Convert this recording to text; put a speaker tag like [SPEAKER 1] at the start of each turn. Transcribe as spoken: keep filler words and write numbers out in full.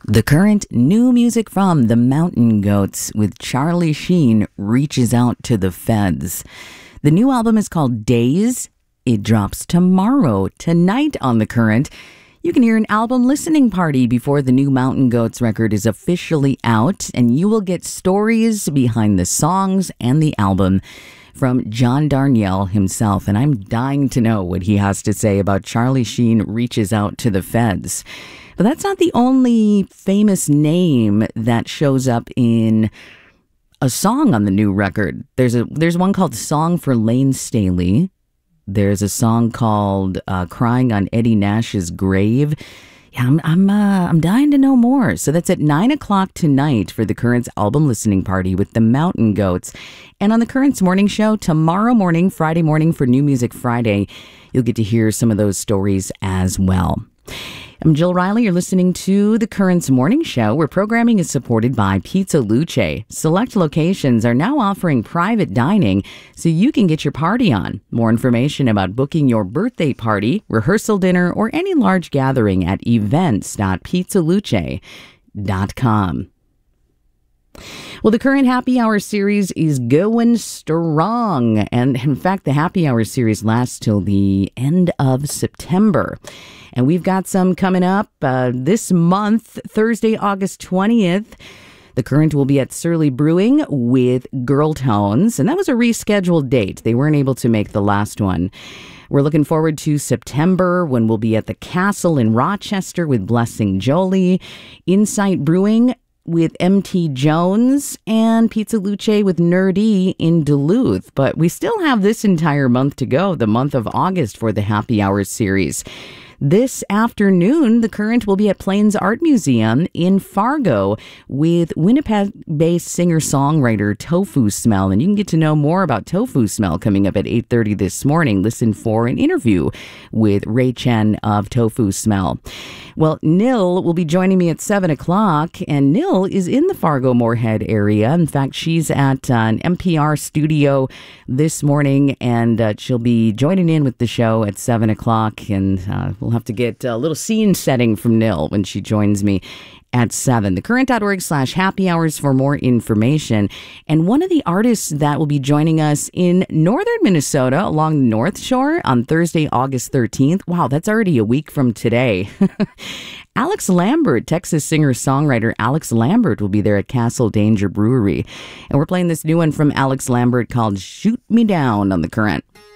[SPEAKER 1] The current new music from the Mountain Goats with Charlie Sheen reaches out to the feds. The new album is called Days. It drops tomorrow, tonight on The Current. You can hear an album listening party before the new Mountain Goats record is officially out, and you will get stories behind the songs and the album from John Darnielle himself, and I'm dying to know what he has to say about Charlie Sheen reaches out to the feds. But that's not the only famous name that shows up in a song on the new record. There's a there's one called Song for Lane Staley. There's a song called uh, Crying on Eddie Nash's Grave. Yeah, I'm I'm uh, I'm dying to know more. So that's at nine o'clock tonight for the Current's album listening party with the Mountain Goats. And on the Current's morning show tomorrow morning, Friday morning for New Music Friday, you'll get to hear some of those stories as well. I'm Jill Riley. You're listening to The Current's Morning Show, where programming is supported by Pizza Luce. Select locations are now offering private dining so you can get your party on. More information about booking your birthday party, rehearsal dinner, or any large gathering at events dot pizza luce dot com. Well, the Current Happy Hour series is going strong. And in fact, the Happy Hour series lasts till the end of September. And we've got some coming up uh, this month, Thursday, August twentieth. The Current will be at Surly Brewing with Girl Tones. And that was a rescheduled date. They weren't able to make the last one. We're looking forward to September when we'll be at the Castle in Rochester with Blessing Jolie, Insight Brewing with M T Jones, and Pizza Luce with Nerdy in Duluth. But we still have this entire month to go, the month of August, for the Happy Hours series. This afternoon, the Current will be at Plains Art Museum in Fargo with Winnipeg-based singer-songwriter Tofu Smell. And you can get to know more about Tofu Smell coming up at eight thirty this morning. Listen for an interview with Ray Chen of Tofu Smell. Well, Nil will be joining me at seven o'clock, and Nil is in the Fargo-Moorhead area. In fact, she's at uh, an N P R studio this morning, and uh, she'll be joining in with the show at seven o'clock, and uh, we'll have to get a little scene setting from Nil when she joins me at seven. Thecurrent.org slash happy hours for more information. And one of the artists that will be joining us in northern Minnesota along the North Shore on Thursday, August thirteenth. Wow, that's already a week from today. Alex Lambert, Texas singer-songwriter Alex Lambert will be there at Castle Danger Brewery. And we're playing this new one from Alex Lambert called Shoot Me Down on The Current.